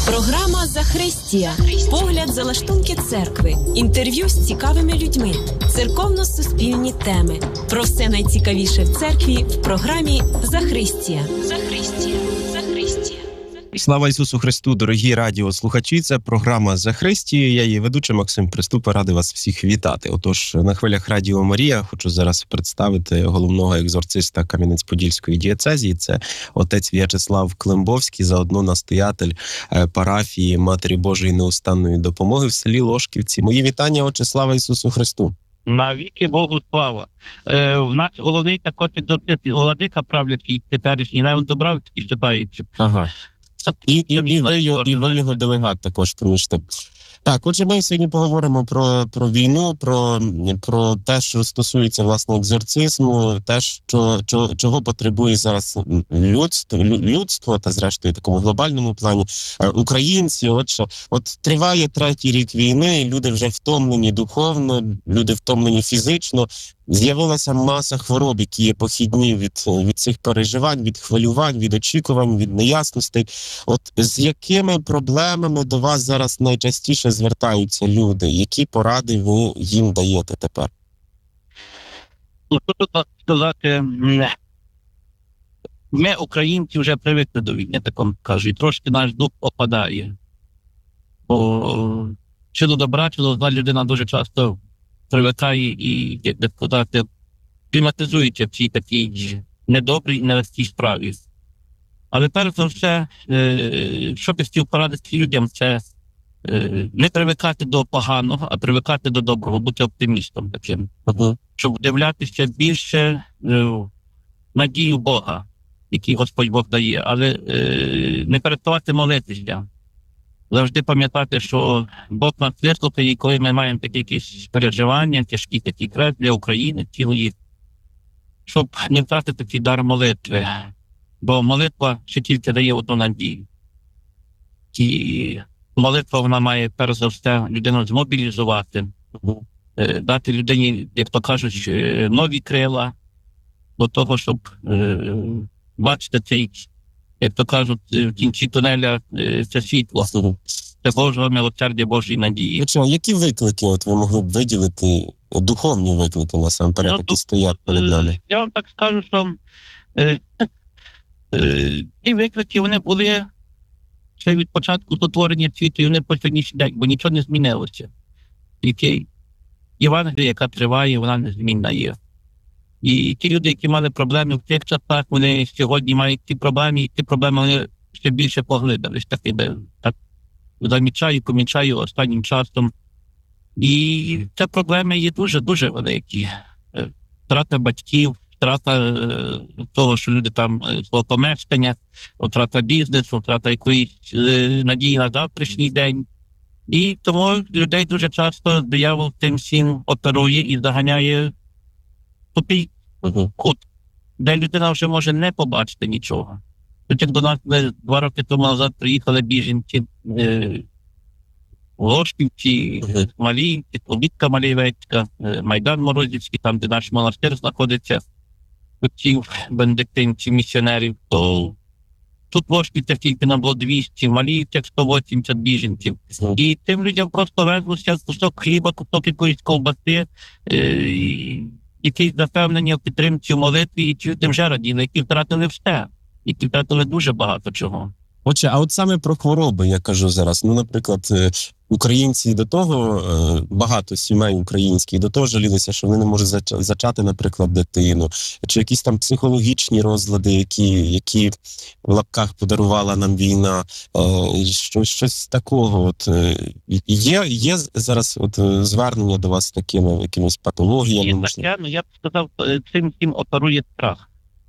Програма «Захристія». Погляд за лаштунки церкви. Інтерв'ю з цікавими людьми. Церковно-суспільні теми. Про все найцікавіше в церкві в програмі «Захристія». Слава Ісусу Христу, дорогі радіослухачі! Це програма «Захристія». Я її ведучий Максим Приступа, радий вас всіх вітати. Отож, на хвилях Радіо Марія хочу зараз представити головного екзорциста Кам'янець-Подільської дієцезії. Це отець В'ячеслав Климбовський, заодно настоятель парафії Матері Божої Неустанної Допомоги в селі Лошківці. Мої вітання, отче, слава Ісусу Христу! Навіки Богу слава. В нас головний також екзорцист, владика правлячий теперішній, Леон Добравський читається. Ага. І ви його делегат також, тому що... Так, отже, ми сьогодні поговоримо про війну, про те, що стосується, власне, екзорцизму, те, чого потребує зараз людство та, зрештою, в такому глобальному плані, українці. От триває 3-й рік війни, люди вже втомлені духовно, люди втомлені фізично. З'явилася маса хвороб, які є похідні від цих переживань, від хвилювань, від очікувань, від неясностей. От з якими проблемами до вас зараз найчастіше звертаються люди? Які поради ви їм даєте тепер? Тут сказати, ми, українці, вже привикли до війни, такому кажуть. Трошки наш дух опадає. Бо чи до добра, чи до зла людина дуже часто привикає і, як би сказати, кліматизується в цій такій недобрій і нелегкій справі. Але перш за все, що б хотів порадити людям, це не привикати до поганого, а привикати до доброго, бути оптимістом таким. Щоб вдивлятися більше надію Бога, який Господь Бог дає, але не переставати молитися. Завжди пам'ятати, що Бог нас вислухає, і коли ми маємо такі якісь переживання, тяжкі такі крест для України, цілої, щоб не втратити такий дар молитви. Бо молитва ще тільки дає одну надію. І молитва, вона має, перш за все, людину змобілізувати, дати людині, як то кажуть, нові крила, до того, щоб бачити цей, як то кажуть, в кінці тунеля це світло. Це Божого милосердя, Божої надії. Які виклики от ви могли б виділити, духовні виклики, насамперед, які стоять перед нами? Я вам так скажу, що ці виклики, вони були ще від початку сотворення світу, і вони по сьогоднішній день, бо нічого не змінилося. Тільки Євангелія, яка триває, вона незмінна є. І ті люди, які мали проблеми в тих часах, вони сьогодні мають ті проблеми, і ті проблеми вони ще більше поглибились. Так помічаю останнім часом. І ці проблеми є дуже-дуже великі. Втрата батьків, втрата того, що люди там свого помешкання, втрата бізнесу, втрата якоїсь надії на завтрашній день. І тому людей дуже часто диявол тим всім оперує і заганяє тупий кут, де людина вже може не побачити нічого. Тут як до нас 2 роки тому назад приїхали біженці Лошківці, Маліївці, Обідка Малієвецька, Майдан Морозівський, там, де наш монастир знаходиться, отців бенедиктинців, місіонерів, то тут в Лошківцях тільки нам було 200, в Маліївцях 180 біженців. І тим людям просто везлося кусок хліба, кусок якоїсь ковбаси, якісь запевнення в підтримці, в молитві, і ті тим вже раділи, які втратили все, які втратили дуже багато чого. Отже, а от саме про хвороби я кажу зараз. Наприклад, українці до того, багато сімей українських до того жалілися, що вони не можуть зачати, наприклад, дитину. Чи якісь там психологічні розлади, які в лапках подарувала нам війна. Щось такого. От є зараз звернення до вас з такими якимись патологіями? Я б сказав, цим оперує страх.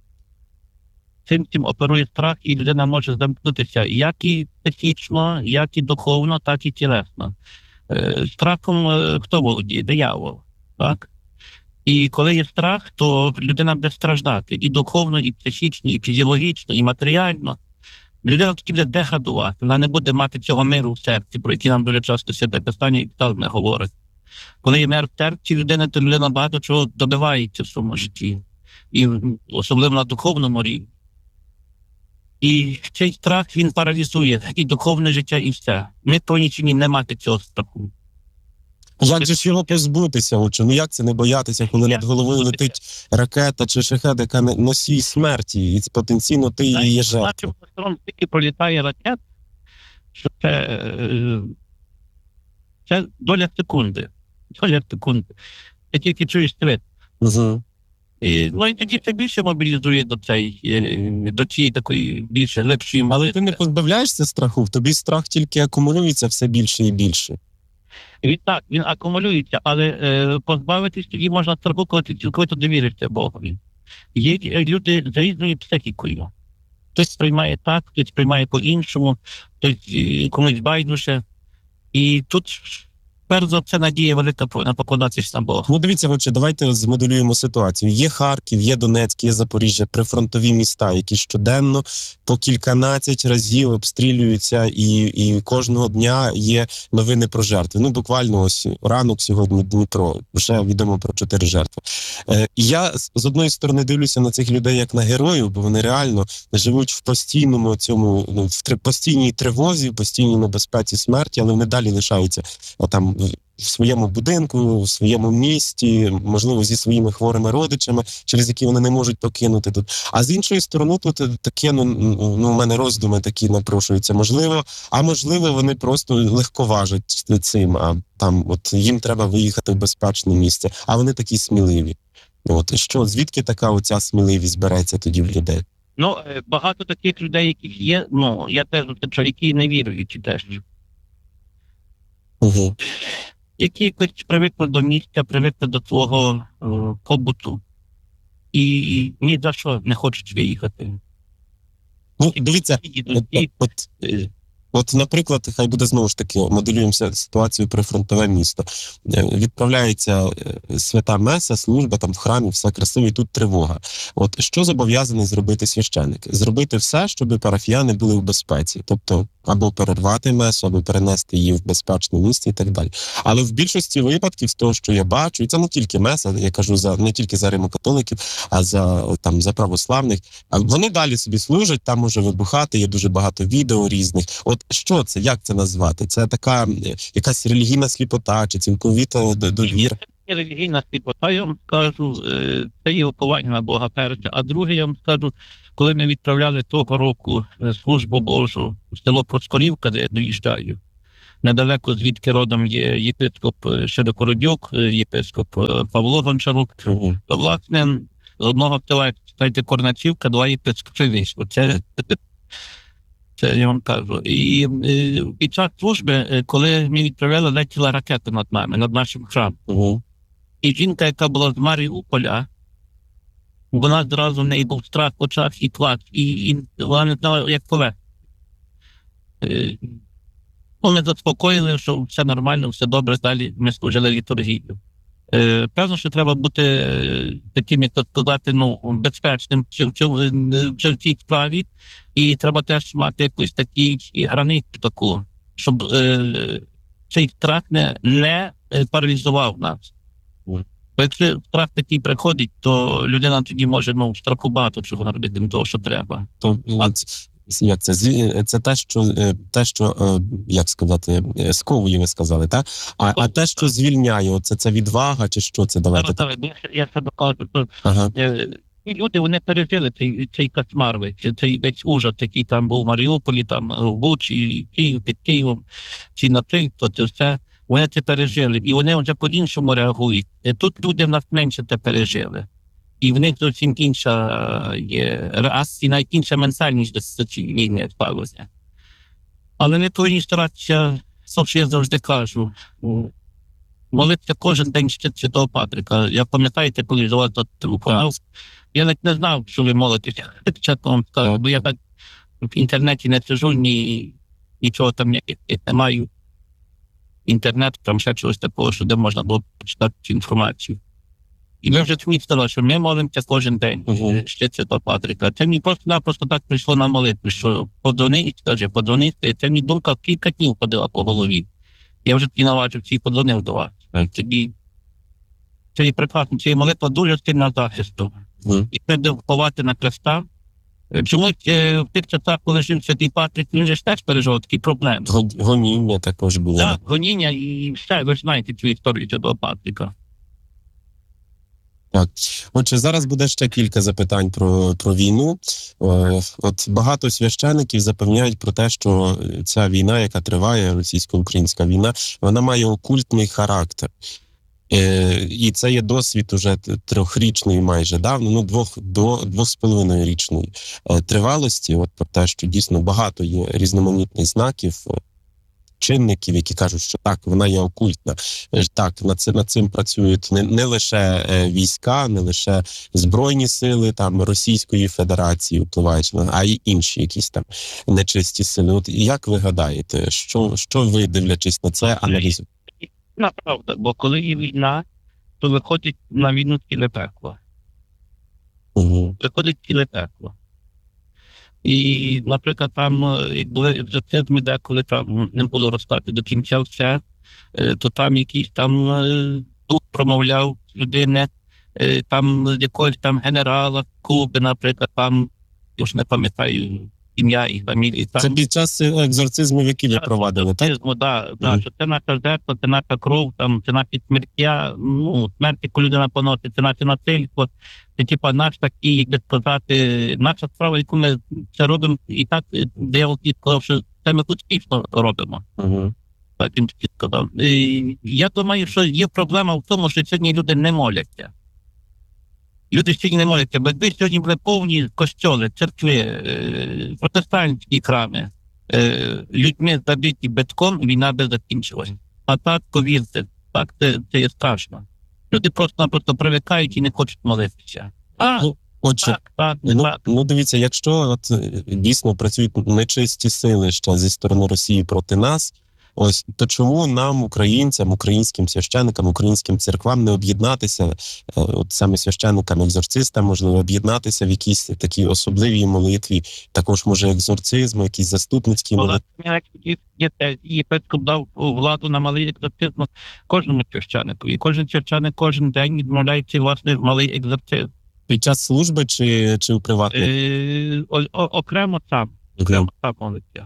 Цим оперує страх, і людина може замкнутися як і психічно, як і духовно, так і тілесно. Страхом хто володіє? Диявол. Так? І коли є страх, то людина буде страждати і духовно, і психічно, і фізіологічно, і матеріально. Людина тоді буде деградувати, вона не буде мати цього миру в серці, про який нам дуже часто Святе Писання і Псалми говорить. Коли є мир в серці людини, то людина багато чого добивається в своєму житті. І особливо на духовному рівні. І цей страх, він паралізує і духовне життя, і все. Ми повинні не мати цього страху. Як же ж його позбутися, отче? Ну як це не боятися, коли над головою летить ракета чи шахед, яка носій смерті, і потенційно ти її жертва? Тільки пролітає ракет, що це доля секунди. Доля секунди. Ти тільки чуєш світ. Угу. Ну і тоді це більше мобілізує до цієї такої більше лепшої молитви. Ти не позбавляєшся страху, в тобі страх тільки акумулюється все більше і більше. Він акумулюється, але позбавитись тоді можна страху, коли ти цілковито довіришся Богові. Є люди з різною психікою. Хтось приймає так, хтось приймає по-іншому, хтось комусь байдуже. І тут перш за все надія велика на покладатися на Бога. Ну дивіться, отже, давайте змоделюємо ситуацію. Є Харків, є Донецьк, є Запоріжжя, прифронтові міста, які щоденно по кільканадцять разів обстрілюються, і кожного дня є новини про жертви. Ну буквально ось ранок сьогодні Дніпро, вже відомо про 4 жертви. Я з одної сторони дивлюся на цих людей як на героїв, бо вони реально живуть в постійному цьому, в постійній тривозі, в постійній небезпеці смерті, але вони далі лишаються там в своєму будинку, в своєму місті, можливо, зі своїми хворими родичами, через які вони не можуть покинути тут. А з іншої сторони, тут таке, у мене роздуми такі напрошуються. Можливо, вони просто легковажать цим, а там от їм треба виїхати в безпечне місце, а вони такі сміливі. От що, звідки така оця сміливість береться тоді в людей? Ну, багато таких людей, яких є, я теж, які не віруючі теж. Угу. Які якось привикли до місця, привикли до свого побуту. І ні за що не хочуть виїхати. Ну, дивіться, от, наприклад, хай буде знову ж таки, моделюємося ситуацію прифронтове місто. Відправляється свята меса, служба там в храмі, все красиво, і тут тривога. От що зобов'язаний зробити священник? Зробити все, щоб парафіяни були в безпеці. Тобто, або перервати месу, або перенести її в безпечне місце і так далі. Але в більшості випадків, з того, що я бачу, і це не тільки меса, я кажу не тільки за римокатоликів, а за православних, вони далі собі служать, там може вибухати, є дуже багато відео різних. От що це, як це назвати? Це така якась релігійна сліпота, чи цілковіта довіра? Релігійна сліпота, я вам скажу, це є уповання на Бога перше. А друге, я вам скажу, коли ми відправляли того року службу Божу в село Проскорівка, де я доїжджаю, недалеко звідки родом є єпископ Широкородюк, єпископ Павло Гончарук, то, власне, з одного села, знаєте, Корначівка, 2 єпископи вийшло. Це я вам кажу. І під час служби, коли ми відправляли, летіла ракета над нами, над нашим храмом. І жінка, яка була з Маріуполя, вона зразу в неї був страх в очах і плач, і вона не знала, як повести. Ми заспокоїли, що все нормально, все добре, далі ми служили літургію. Певно, що треба бути таким, як сказати, безпечним в цій справі, і треба теж мати якусь такі границю таку, щоб цей страх не паралізував нас. Бо якщо страх такий приходить, то людина тоді може страху багато чого робити, не того, що треба. Як це? Це те, що, як сказати, сковує, ви сказали, так? А те, що звільняє, це відвага, чи що це? Давайте. Я це докажу. І люди, вони пережили цей кошмар, цей весь ужас, який там був в Маріуполі, там в Бучі, Київ, під Києвом, ці наприкто, це все. Вони це пережили, і вони вже по-іншому реагують. Тут люди в нас менше це пережили. І в них зовсім інша є реакція, навіть інша ментальність до цієї війни сталося. Але ми повинні старатися, що я завжди кажу, молитися кожен день Святого Патрика. Я пам'ятаєте, коли до вас телефонував, я навіть не знав, що ви молитеся, чесно вам скажу, бо я так в інтернеті не сижу, нічого там не маю. Інтернет, там ще чогось такого, що де можна було почитати цю інформацію. І ми вже сказали, що ми молимося кожен день, ще Святого Патрика. Це мені просто-напросто так прийшло на молитву, що подзвонити, це мені думка кілька днів ходила по голові. Я вже наважив ці подзвонив до вас. Це є прекрасно, це є молитва дуже сильна захисту. І треба впливати на Христа, Чомусь в тих часах, коли жив Святий Патрик, він же ж теж переживав такі проблеми. Гоніння також було. Так, гоніння і все, ви ж знаєте цю історію Святого Патрика. Так. Отже, зараз буде ще кілька запитань про війну. От багато священиків запевняють про те, що ця війна, яка триває, російсько-українська війна, вона має окультний характер. І це є досвід уже 3-річної майже давно, 2,5-річної тривалості. От про те, що дійсно багато є різноманітних знаків, чинників, які кажуть, що так, вона є окультна. Так, над цим працюють не лише війська, не лише Збройні сили там Російської Федерації впливають, а й інші якісь там нечисті сили. От як ви гадаєте, що ви, дивлячись на це, аналізуєте? Правда, бо коли є війна, то виходить на війну ціле пекло. Виходить ціле пекло. І, наприклад, там, як були екзорцизми, деколи там не було розстати до кінця все, то там якийсь там дух промовляв людини, там якогось там генерала Куби, наприклад, там, я ж не пам'ятаю ім'я і фамілії. Це під час екзорцизмів, які ви провадили, так? Так, що це наша жертва, це наша кров, там, це наші смертя, смерть, яку людина поносить, це наше насильство. Це, типа, наш такий, як би сказати, наша справа, яку ми це робимо, і так, диявол сказав, що це ми успішно робимо. Так він сказав. Я думаю, що є проблема в тому, що сьогодні люди не моляться. Люди сьогодні не моляться, бо якби сьогодні були повні костьоли, церкви, протестантські храми, людьми забиті битком, війна би закінчилась. А так, повірте, так, це є страшно. Люди просто привикають і не хочуть молитися. Отже, дивіться, якщо от дійсно працюють нечисті сили ще зі сторони Росії проти нас, ось, то чому нам, українцям, українським священникам, українським церквам не об'єднатися, от саме священникам, екзорцистам, можливо, об'єднатися в якійсь такій особливій молитві, також, може, екзорцизму, якісь заступницькі молитви? Єпископ дав владу на малий екзорцизм кожному священнику. І кожен священник кожен день відмовляється, власне, в малий екзорцизм. Під час служби чи у приватних? Окремо сам молиться.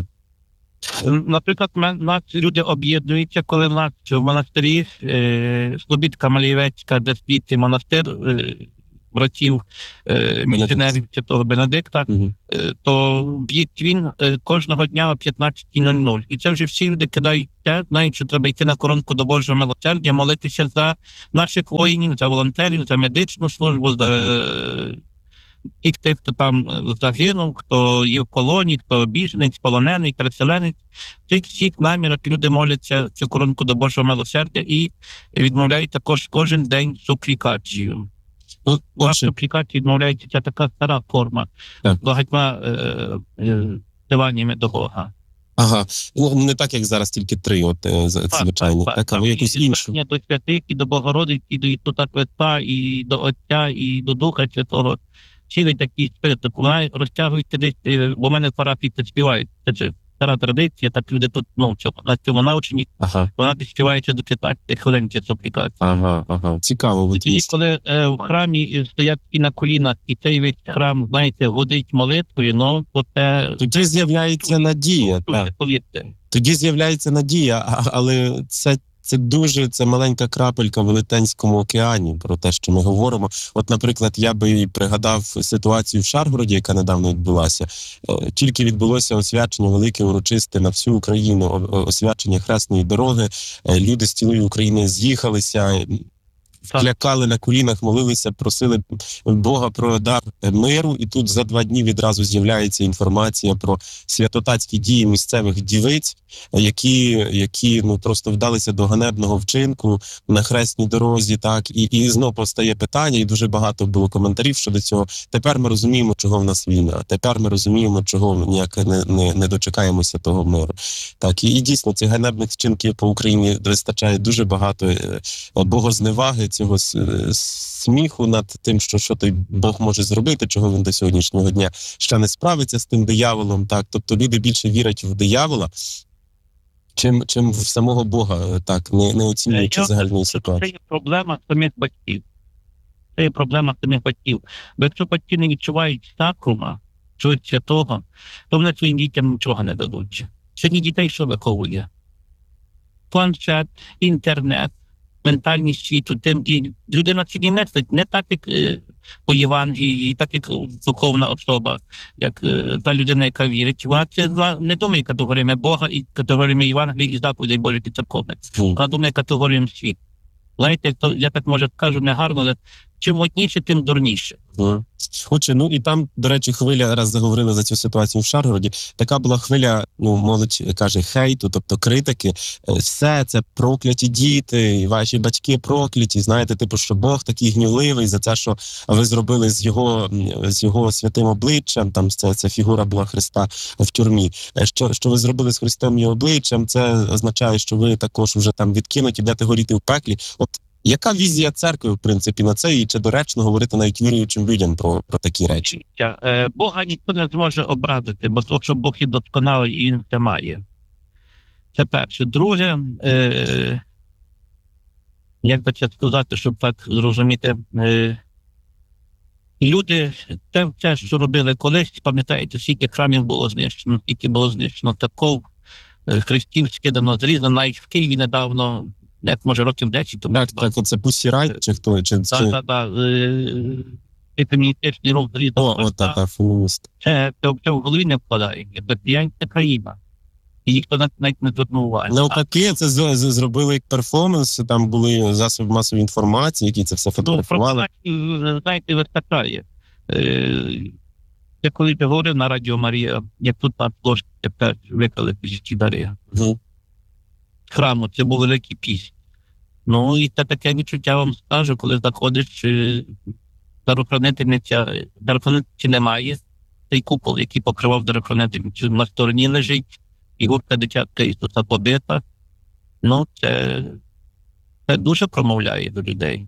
Наприклад, нас люди об'єднуються, коли в нас в монастирі Слобідка Малієвецька, де світить монастир братів місіонерів Святого Бенедикта, то б'ють він кожного дня о 15:00. І це вже всі люди кидають те, знають, що треба йти на коронку до Божого милосердя, молитися за наших воїнів, за волонтерів, за медичну службу, за і тих, хто там загинув, хто є в полоні, хто біженець, полонений, переселенець. В цих всіх намірах люди моляться цю коронку до Божого милосердя і відмовляють також кожен день суплікацію. Суплікації відмовляється, це така стара форма багатьма здаваннями до Бога. Ага, не так, як зараз, тільки 3, звичайно, так, а якусь іншу. До святих, і до Богородиці, і до Ісуса Христа, і до Отця, і до Духа Святого. Цілий такий спирт, вона розтягується десь, бо в мене в парафії це співають. Це стара традиція, так люди тут, на цьому навчені, вона співається до 15 хвилин, ця суплікація. Цікаво. І коли в храмі стоять і на колінах, і цей весь храм, знаєте, гудить молитвою, то це... Тоді з'являється надія. Тоді з'являється надія, але це маленька крапелька в Велетенському океані про те, що ми говоримо. От, наприклад, я би пригадав ситуацію в Шаргороді, яка недавно відбулася. Тільки відбулося освячення велике, урочисте на всю Україну, освячення Хресної дороги. Люди з цілої України з'їхалися, клякали на колінах, молилися, просили Бога про дар миру. І тут за 2 дні відразу з'являється інформація про святотатські дії місцевих дівиць, які просто вдалися до ганебного вчинку на Хресній дорозі. Так, і знов постає питання, і дуже багато було коментарів щодо цього. Тепер ми розуміємо, чого в нас війна. Тепер ми розуміємо, чого ніяк не дочекаємося того миру. Так, і дійсно цих ганебних вчинків по Україні вистачає дуже багато богозневаги, цього сміху над тим, що той Бог може зробити, чого він до сьогоднішнього дня ще не справиться з тим дияволом. Так, тобто люди більше вірять в диявола, чим в самого Бога, так, не оцінюючи загальної ситуації. Це є проблема самих батьків. Бо якщо батьки не відчувають сакрума, чують святого, то вони своїм дітям нічого не дадуть. Сьогодні дітей що виховує? Планшет, інтернет, ментальність світу. Людина сьогодні мислить не так, як по Євангелії, так як духовна особа, як та людина, яка вірить. Вона це не думає категоріями Бога і категоріями Євангелії і заповідей Божих і церковних. Вона думає категоріями світу. Знаєте, я так, може, скажу негарно, але чим модніше, тим дурніше. Отже, і там, до речі, хвиля, раз заговорили за цю ситуацію в Шаргороді, така була хвиля, молодь каже, хейту, тобто критики. Все, це прокляті діти, ваші батьки прокляті, знаєте, типу, що Бог такий гнівливий за те, що ви зробили з його святим обличчям, там ця фігура була Христа в тюрмі. Що ви зробили з Христом і обличчям, це означає, що ви також вже там відкинуті, будете горіти в пеклі. От яка візія церкви, в принципі, на це, і чи доречно говорити навіть віруючим людям про такі речі? Бога ніхто не зможе образити, бо то, що Бог є досконалий, і він це має. Це перше. Друге, як би це сказати, щоб так зрозуміти, люди, те, що робили колись, пам'ятаєте, скільки храмів було знищено, скільки було знищено церков, хрестів скидано, зрізано, навіть в Києві недавно, як може років 10 тому. Так, це Пусі Райт, чи хто? Так. Феміністичний рух зрізано. Фемініст. Це в голові не вкладає. Це країна. І ніхто навіть не звернув уваги. Навпаки, це зробили як перформанс, там були засоби масової інформації, які це все фотографували. Знаєте, вистачає. Я коли говорив на Радіо Марія, як тут на площі тепер виклали ці дари. Храму, це був великий піснь. І це таке відчуття вам скажу, коли заходиш, дарохранительниці немає, цей купол, який покривав дарохранительницю, на стороні лежить, фігурка дитятка Ісуса побита. Це дуже промовляє до людей.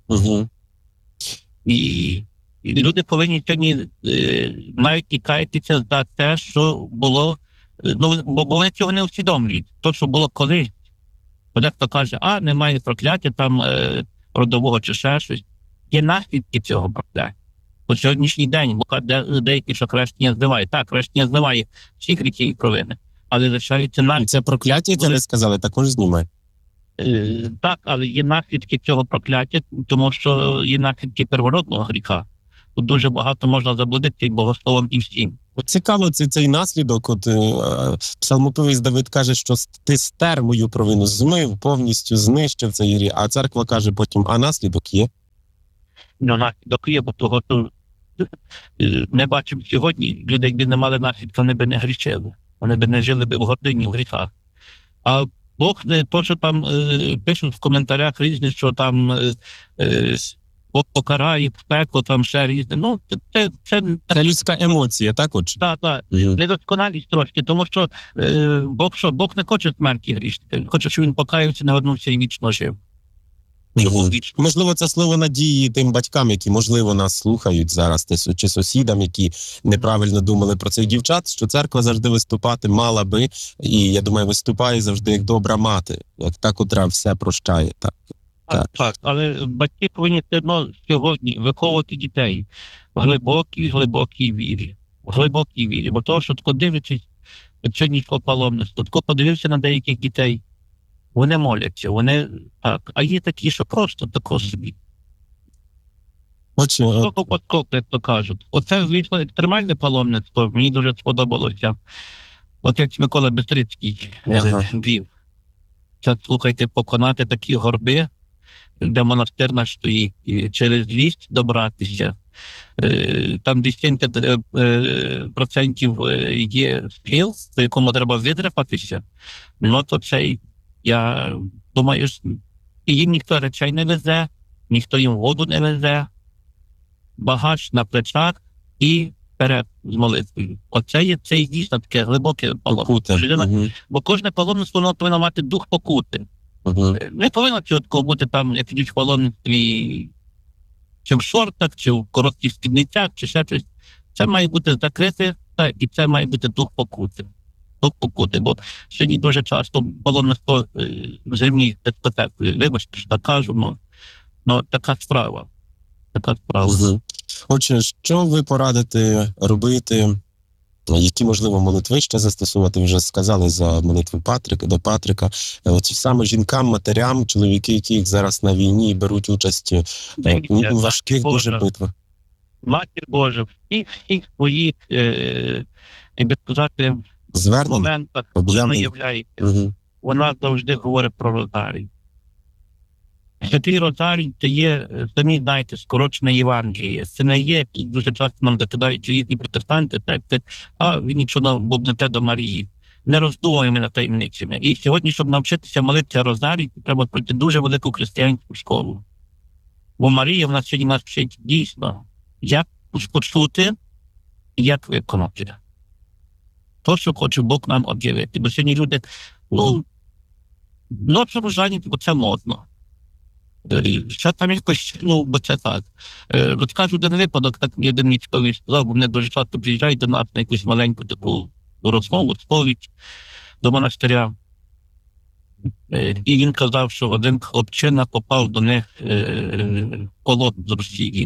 І люди повинні сьогодні навіть і каятися за те, що було, бо вони цього не усвідомлюють. То, що було колись. Дехто каже, немає прокляття там родового чи ще щось. Є наслідки цього прокляття. По сьогоднішній день, бо деякі, що хрещення зливає. Так, хрещення зливає всі гріхи і провини. Але залишається наслідки. Це прокляття, яке ви сказали, також знімає? Так, але є наслідки цього прокляття, тому що є наслідки первородного гріха. Тут дуже багато можна заблудити богословом і всім. Цікаво, цей наслідок. Псалмопівець Давид каже, що ти стер мою провину, змив, повністю знищив цей гріх. А церква каже потім, а наслідок є? Наслідок є, бо того, що не бачимо сьогодні. Люди, якби не мали наслідка, вони б не грішили. Вони б не жили б в гордині, в гріхах. А Бог, то, що там пишуть в коментарях різні, що там Бог покарає, в пекло, там ще різне. Це людська емоція, так от? Так. Недосконалість трошки, тому що Бог не хоче смерті грішника. Він хоче, щоб він покаявся, не вернувся і вічно жив. Можливо, це слово надії тим батькам, які, можливо, нас слухають зараз, чи сусідам, які неправильно думали про цих дівчат, що церква завжди виступати мала би, і, я думаю, виступає завжди як добра мати, як та, котра все прощає. Так, але батьки повинні сьогодні виховувати дітей в глибокій вірі. Бо того, що тако дивлячись сьогоднішнього паломництва, тако подивився на деяких дітей, вони моляться, так. А є такі, що просто тако собі. Як то кажуть. Оце, звісно, екстремальне паломництво, мені дуже сподобалося. От як Микола Бистрицький вів. Це, слухайте, поконати такі горби, де монастир стоїть, і через ліс добратися. Там 10% є схил, по якому треба видрапатися. То цей, я думаю, їм ніхто речей не везе, ніхто їм воду не везе, багаж на плечах і вперед з молитвою. Оце є дійсно таке глибоке паломництво. Бо кожне паломництво, воно повинно мати дух покути. Не повинно чітко бути там, як ідуть в паломництві, чи в шортах, чи в коротких спідницях, чи ще щось. Це має бути закрите, і це має бути дух покути. Бо сьогодні дуже часто паломництво в землі дискотекою. Вибачте, що так кажу, така справа. Отже, що ви порадите робити Які, можливо, молитви ще застосувати, вже сказали за молитви до Патрика. Оці саме жінкам, матерям, чоловіки, які зараз на війні беруть участь у важких дуже битвах. Матір Божа, всіх своїх, як би сказати, моментах, коли вона являється, вона завжди говорить про Розарій. Святий Розарій – це є, самі знаєте, скорочене Євангеліє. Це не є, дуже часто нам закидають різні протестанти, а він нічого бубнете до Марії. Не роздумуємо над таємницями. І сьогодні, щоб навчитися молитися Розарій, треба пройти дуже велику християнську школу. Бо Марія в нас сьогодні нас вчить дійсно, як почути і як виконати. То, що хоче Бог нам об'явити. Бо сьогодні люди, ночі рожання, бо це модно. Ще там якось, бо це так. Розкажу один випадок, так один мій цікавий сказав, бо мене дуже часто приїжджають до нас на якусь маленьку таку розмову, сповідь до монастиря. І він казав, що один хлопчина попав до них в полон з Росії.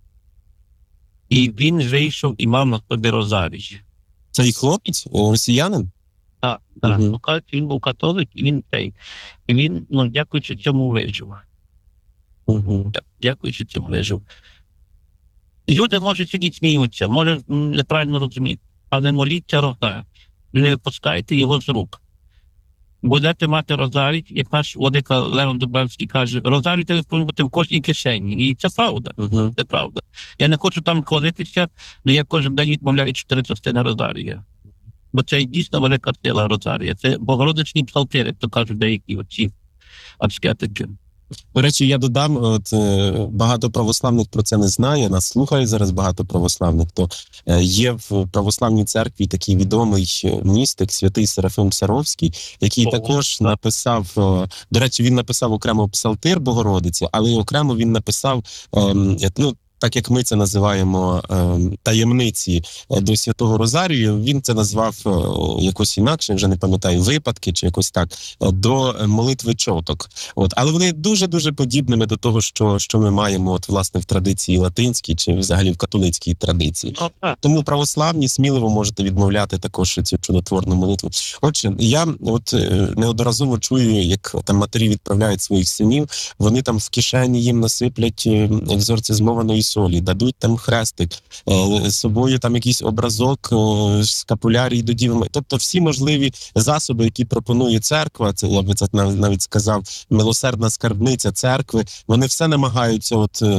І він вийшов і мав на собі Розарій. Цей хлопець? Росіянин? Так. Він був католик, і він, дякуючи цьому, вижив. Дякуючи цьому вижив. Люди можуть сьогодні сміються, може неправильно розуміти, але моліться Розарій. Не випускайте його з рук. Будете мати Розарій, як наш владика Леон Дубравський каже, Розарій повинен бути в кожній кишені. І це правда. Це правда. Я не хочу там хвалитися, але я кожен день відмовляю 4 частини Розарія. Бо це дійсно велика сила Розарія. Це богородичні псалтири, як то кажуть деякі оці аскетики. До речі, я додам, багато православних про це не знає, нас слухає зараз багато православних, то є в православній церкві такий відомий містик, святий Серафим Саровський, який також написав, до речі, він написав окремо псалтир Богородиці, але окремо він написав, так як ми це називаємо таємниці до Святого Розарію, він це назвав якось інакше, вже не пам'ятаю, випадки чи якось так, до молитви чоток. Але вони дуже-дуже подібними до того, що ми маємо власне в традиції латинській чи взагалі в католицькій традиції. Тому православні сміливо можете відмовляти також цю чудотворну молитву. Отже, я неодноразово чую, як там матері відправляють своїх синів, вони там в кишені їм насиплять екзорцизмованої солі, дадуть там хрестик, з собою там якийсь образок, скапулярій до Діви. Тобто всі можливі засоби, які пропонує церква, це я би це навіть сказав, милосердна скарбниця церкви, вони все намагаються